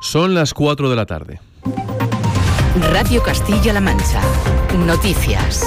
Son las 4 de la tarde. Radio Castilla-La Mancha. Noticias.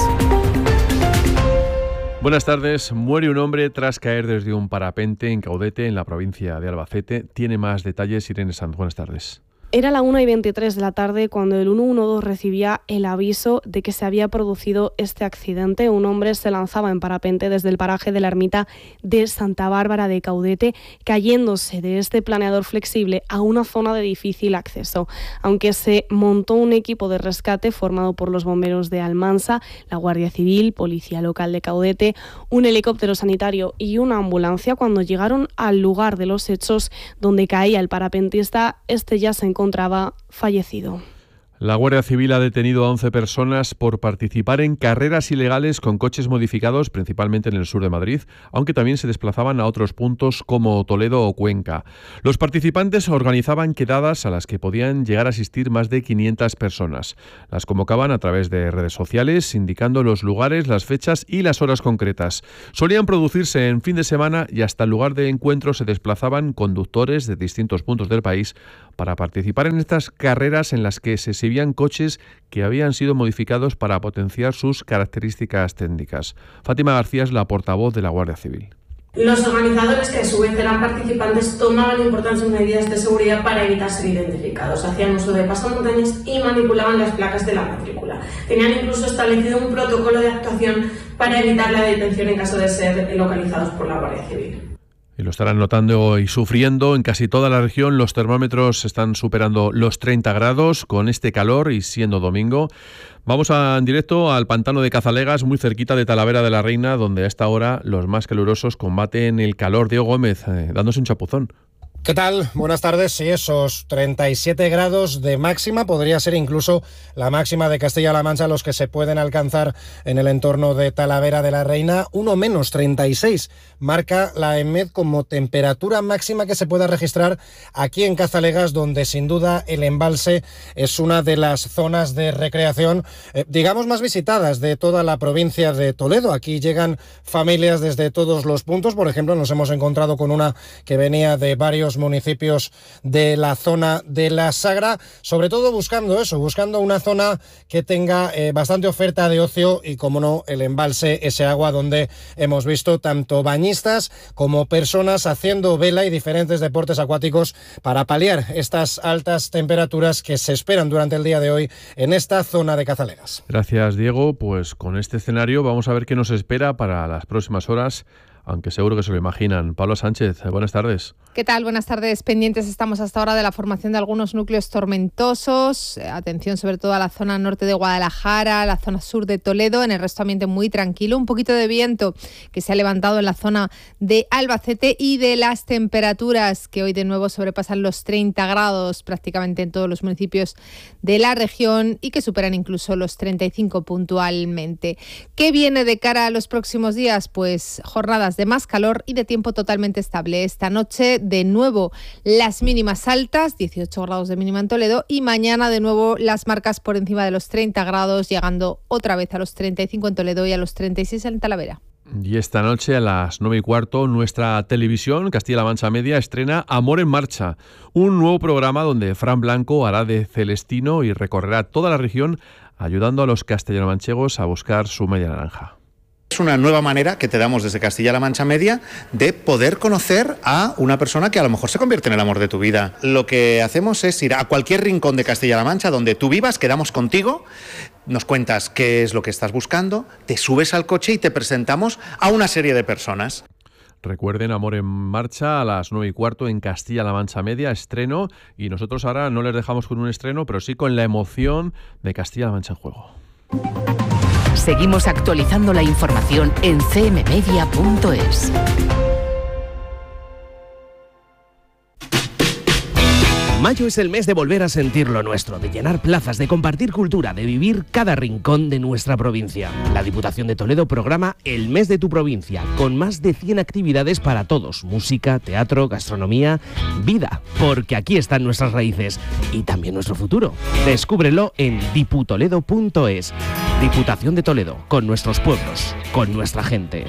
Buenas tardes. Muere un hombre tras caer desde un parapente en Caudete, en la provincia de Albacete. Tiene más detalles Irene Sanz. Buenas tardes. Era la 1:23 de la tarde cuando el 112 recibía el aviso de que se había producido este accidente. Un hombre se lanzaba en parapente desde el paraje de la ermita de Santa Bárbara de Caudete, cayéndose de este planeador flexible a una zona de difícil acceso. Aunque se montó un equipo de rescate formado por los bomberos de Almansa, la Guardia Civil, Policía Local de Caudete, un helicóptero sanitario y una ambulancia, cuando llegaron al lugar de los hechos donde caía el parapentista, este ya se encontraba fallecido. La Guardia Civil ha detenido a 11 personas por participar en carreras ilegales con coches modificados, principalmente en el sur de Madrid, aunque también se desplazaban a otros puntos como Toledo o Cuenca. Los participantes organizaban quedadas a las que podían llegar a asistir más de 500 personas. Las convocaban a través de redes sociales, indicando los lugares, las fechas y las horas concretas. Solían producirse en fin de semana y hasta el lugar de encuentro se desplazaban conductores de distintos puntos del país para participar en estas carreras en las que se exhibían coches que habían sido modificados para potenciar sus características técnicas. Fátima García es la portavoz de la Guardia Civil. Los organizadores, que a su vez eran participantes, tomaban importantes medidas de seguridad para evitar ser identificados. Hacían uso de pasamontañas y manipulaban las placas de la matrícula. Tenían incluso establecido un protocolo de actuación para evitar la detención en caso de ser localizados por la Guardia Civil. Y lo estarán notando y sufriendo en casi toda la región. Los termómetros están superando los 30 grados con este calor y siendo domingo. Vamos en directo al pantano de Cazalegas, muy cerquita de Talavera de la Reina, donde a esta hora los más calurosos combaten el calor. Diego Gómez, dándose un chapuzón. ¿Qué tal? Buenas tardes. Sí, esos 37 grados de máxima podría ser incluso la máxima de Castilla-La Mancha, los que se pueden alcanzar en el entorno de Talavera de la Reina. Uno menos 36 marca la EMED como temperatura máxima que se pueda registrar aquí en Cazalegas, donde sin duda el embalse es una de las zonas de recreación, digamos, más visitadas de toda la provincia de Toledo. Aquí llegan familias desde todos los puntos. Por ejemplo, nos hemos encontrado con una que venía de varios municipios de la zona de la Sagra, sobre todo buscando una zona que tenga bastante oferta de ocio y, como no, el embalse, ese agua donde hemos visto tanto bañistas como personas haciendo vela y diferentes deportes acuáticos para paliar estas altas temperaturas que se esperan durante el día de hoy en esta zona de Cazalegas. Gracias, Diego. Pues con este escenario vamos a ver qué nos espera para las próximas horas, aunque seguro que se lo imaginan. Pablo Sánchez, buenas tardes. ¿Qué tal? Buenas tardes. Pendientes estamos hasta ahora de la formación de algunos núcleos tormentosos. Atención sobre todo a la zona norte de Guadalajara, la zona sur de Toledo. En el resto ambiente muy tranquilo. Un poquito de viento que se ha levantado en la zona de Albacete, y de las temperaturas que hoy de nuevo sobrepasan los 30 grados prácticamente en todos los municipios de la región y que superan incluso los 35 puntualmente. ¿Qué viene de cara a los próximos días? Pues jornadas de más calor y de tiempo totalmente estable. Esta noche de nuevo las mínimas altas, 18 grados de mínima en Toledo, y mañana de nuevo las marcas por encima de los 30 grados, llegando otra vez a los 35 en Toledo y a los 36 en Talavera. Y esta noche a las 9:15 nuestra televisión Castilla-La Mancha Media estrena Amor en Marcha, un nuevo programa donde Fran Blanco hará de Celestino y recorrerá toda la región ayudando a los castellanomanchegos a buscar su media naranja. Es una nueva manera que te damos desde Castilla-La Mancha Media de poder conocer a una persona que a lo mejor se convierte en el amor de tu vida. Lo que hacemos es ir a cualquier rincón de Castilla-La Mancha donde tú vivas, quedamos contigo, nos cuentas qué es lo que estás buscando, te subes al coche y te presentamos a una serie de personas. Recuerden, Amor en Marcha a las 9:15 en Castilla-La Mancha Media, estreno, y nosotros ahora no les dejamos con un estreno, pero sí con la emoción de Castilla-La Mancha en juego. Seguimos actualizando la información en cmmedia.es. Mayo es el mes de volver a sentir lo nuestro, de llenar plazas, de compartir cultura, de vivir cada rincón de nuestra provincia. La Diputación de Toledo programa El Mes de tu Provincia, con más de 100 actividades para todos: música, teatro, gastronomía, vida, porque aquí están nuestras raíces y también nuestro futuro. Descúbrelo en diputoledo.es. Diputación de Toledo, con nuestros pueblos, con nuestra gente.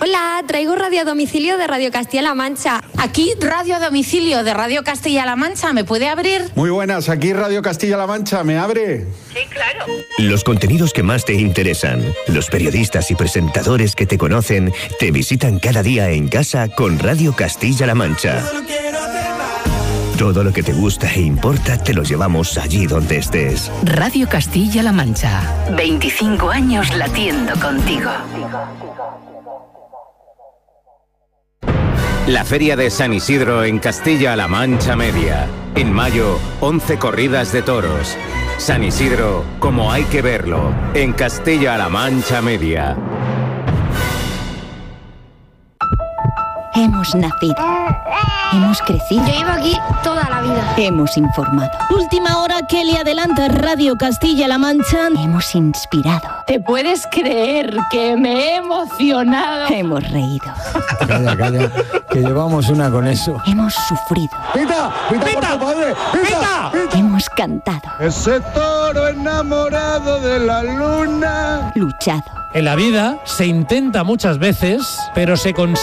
Hola, traigo radio a domicilio de Radio Castilla-La Mancha. Aquí, radio a domicilio de Radio Castilla-La Mancha, ¿me puede abrir? Muy buenas, aquí Radio Castilla-La Mancha, ¿me abre? Sí, claro. Los contenidos que más te interesan, los periodistas y presentadores que te conocen, te visitan cada día en casa con Radio Castilla-La Mancha. Todo lo que te gusta e importa te lo llevamos allí donde estés. Radio Castilla-La Mancha. 25 años latiendo contigo. La Feria de San Isidro en Castilla-La Mancha Media. En mayo, 11 corridas de toros. San Isidro, como hay que verlo, en Castilla-La Mancha Media. Hemos nacido. Hemos crecido. Yo llevo aquí toda la vida. Hemos informado. Última hora, Kelly adelanta Radio Castilla-La Mancha. Hemos inspirado. ¿Te puedes creer que me he emocionado? Hemos reído. Calla, que llevamos una con eso. Hemos sufrido. ¡Pita! ¡Pita, por tu padre! ¡Pita! Hemos cantado. Ese toro enamorado de la luna. Luchado. En la vida se intenta muchas veces, pero se consigue.